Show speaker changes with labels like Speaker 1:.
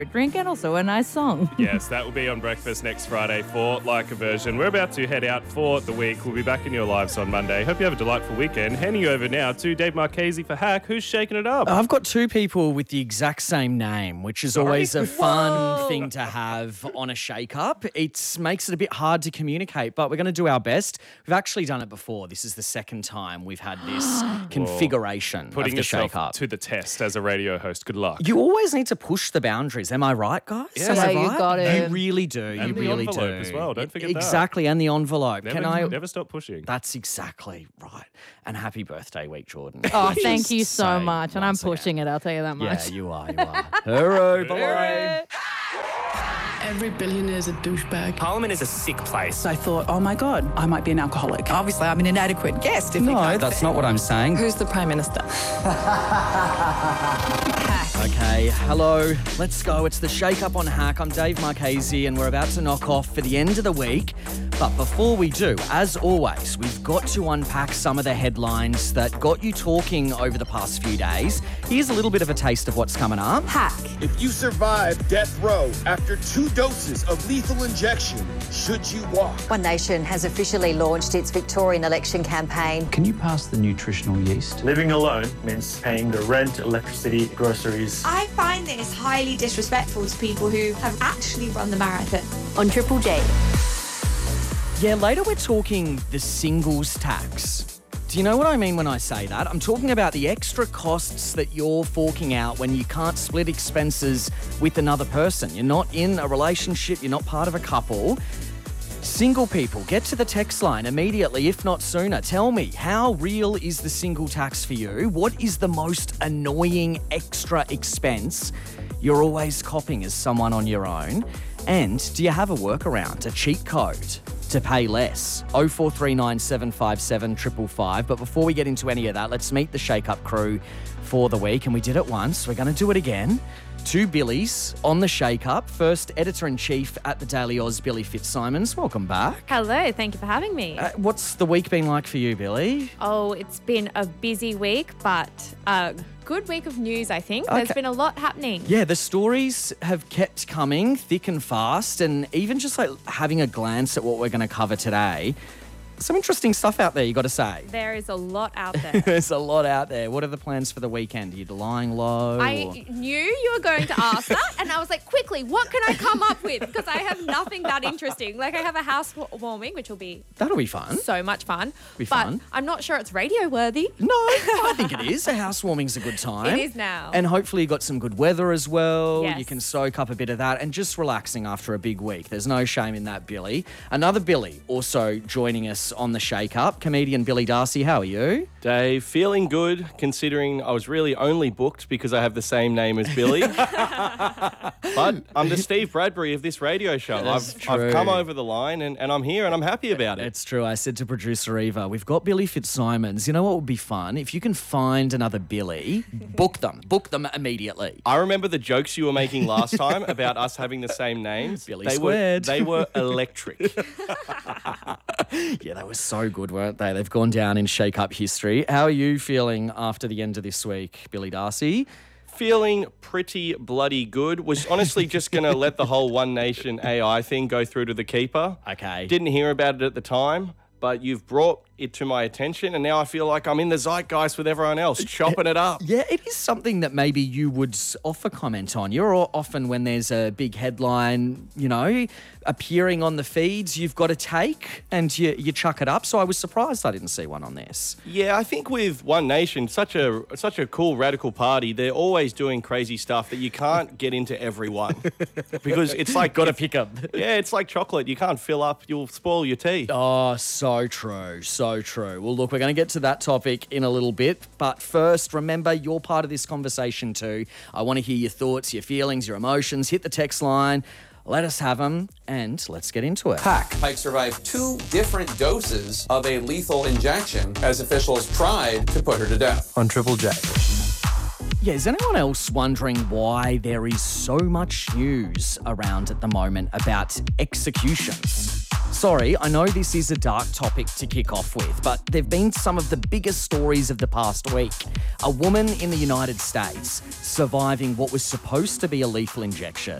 Speaker 1: drink and also a nice song.
Speaker 2: Yes, that will be on breakfast next Friday for Like a Version. We're about to head out for the week. We'll be back in your lives on Monday. Hope you have a delightful weekend. Handing you over now to Dave Marchese for Hack. Who's shaking it up?
Speaker 3: I've got two people with the exact same name, which is always a fun thing to have on a shake-up. It makes it a bit hard to communicate, but we're going to do our best. We've actually done it before. This is the second time we've had this configuration
Speaker 2: Putting
Speaker 3: of the
Speaker 2: yourself
Speaker 3: shake-up.
Speaker 2: to the test as a radio host. Good luck.
Speaker 3: You always need to push the boundaries. Am I right, guys?
Speaker 2: Yes.
Speaker 3: Am I
Speaker 1: Yeah, you
Speaker 3: right?
Speaker 1: got it.
Speaker 3: You really do.
Speaker 2: And
Speaker 3: you
Speaker 2: the
Speaker 3: really
Speaker 2: envelope
Speaker 3: do.
Speaker 2: as well. Don't forget that.
Speaker 3: Exactly, and the envelope.
Speaker 2: Never stop pushing.
Speaker 3: That's exactly right. And happy birthday week, Jordan.
Speaker 1: Oh, thank you so
Speaker 3: Say
Speaker 1: much. And I'm
Speaker 3: once again.
Speaker 1: pushing it, I'll tell you that much.
Speaker 3: Yeah, you are. Hooray, bye.
Speaker 4: Every billionaire is a douchebag.
Speaker 5: Parliament is a sick place.
Speaker 4: I thought, oh my God, I might be an alcoholic.
Speaker 6: Obviously, I'm an inadequate guest. If
Speaker 3: No, that's not what I'm saying.
Speaker 6: Who's the Prime Minister?
Speaker 3: Okay, hello. Let's go. It's the Shake Up on Hack. I'm Dave Marchese, and we're about to knock off for the end of the week. But before we do, as always, we've got to unpack some of the headlines that got you talking over the past few days. Here's a little bit of a taste of what's coming up.
Speaker 6: Hack.
Speaker 7: If you survive death row after 2 doses of lethal injection, should you walk?
Speaker 8: One Nation has officially launched its Victorian election campaign.
Speaker 9: Can you pass the nutritional yeast?
Speaker 10: Living alone means paying the rent, electricity, groceries.
Speaker 11: I find this highly disrespectful to people who have actually run the marathon.
Speaker 8: On Triple J.
Speaker 3: Yeah, later we're talking the singles tax. Do you know what I mean when I say that? I'm talking about the extra costs that you're forking out when you can't split expenses with another person. You're not in a relationship, you're not part of a couple. Single people, get to the text line immediately, if not sooner. Tell me, how real is the single tax for you? What is the most annoying extra expense you're always copping as someone on your own? And do you have a workaround, a cheat code to pay less? 0439 757 555. But before we get into any of that, let's meet the Shake Up crew for the week. And we did it once, we're going to do it again. 2 Billies on the Shake Up. First, Editor-in-Chief at the Daily Oz, Billy Fitzsimons. Welcome back.
Speaker 12: Hello, thank you for having me.
Speaker 3: What's the week been like for you, Billy?
Speaker 12: Oh, it's been a busy week, but a good week of news, I think.
Speaker 3: Okay.
Speaker 12: There's been a lot happening.
Speaker 3: Yeah, the stories have kept coming thick and fast, and even just like having a glance at what we're going to cover today, some interesting stuff out there, you got to say.
Speaker 12: There is a lot out there.
Speaker 3: There's a lot out there. What are the plans for the weekend? Are you lying low?
Speaker 12: I knew you were going to ask that, and I was like, quickly, what can I come up with? Because I have nothing that interesting. Like, I have a housewarming, which will be...
Speaker 3: That'll be fun.
Speaker 12: So much fun.
Speaker 3: Be fun.
Speaker 12: But I'm not sure it's radio-worthy.
Speaker 3: No, I think it is. A housewarming's a good time.
Speaker 12: It is now.
Speaker 3: And hopefully you got some good weather as well.
Speaker 12: Yes.
Speaker 3: You can soak up a bit of that and just relaxing after a big week. There's no shame in that, Billy. Another Billy also joining us on the Shake Up. Comedian Billy Darcy, how are you?
Speaker 5: Dave, feeling good considering I was really only booked because I have the same name as Billy. But I'm the Steve Bradbury of this radio show. I've come over the line and I'm here and I'm happy about it.
Speaker 3: It's true. I said to producer Eva, we've got Billy Fitzsimons. You know what would be fun? If you can find another Billy, book them. Book them immediately.
Speaker 5: I remember the jokes you were making last time about us having the same names.
Speaker 3: Billy squared.
Speaker 5: They were electric.
Speaker 3: Yeah, they were so good, weren't they? They've gone down in Shake Up history. How are you feeling after the end of this week, Billy Darcy?
Speaker 5: Feeling pretty bloody good. Was honestly just going to let the whole One Nation AI thing go through to the keeper.
Speaker 3: Okay.
Speaker 5: Didn't hear about it at the time, but you've brought it to my attention, and now I feel like I'm in the zeitgeist with everyone else, chopping it up.
Speaker 3: Yeah, it is something that maybe you would offer comment on. You're often, when there's a big headline, you know, appearing on the feeds, you've got a take and you chuck it up. So I was surprised I didn't see one on this.
Speaker 5: Yeah, I think with One Nation, such a cool radical party, they're always doing crazy stuff that you can't get into everyone because it's like
Speaker 3: got to pick up.
Speaker 5: Yeah, it's like chocolate. You can't fill up. You'll spoil your tea.
Speaker 3: Oh, so true. So true. Well, look, we're going to get to that topic in a little bit. But first, remember, you're part of this conversation too. I want to hear your thoughts, your feelings, your emotions. Hit the text line. Let us have them, and let's get into it.
Speaker 13: Hack might survive 2 different doses of a lethal injection as officials tried to put her to death.
Speaker 9: On Triple J.
Speaker 3: Yeah, is anyone else wondering why there is so much news around at the moment about executions? Sorry, I know this is a dark topic to kick off with, but there have been some of the biggest stories of the past week. A woman in the United States surviving what was supposed to be a lethal injection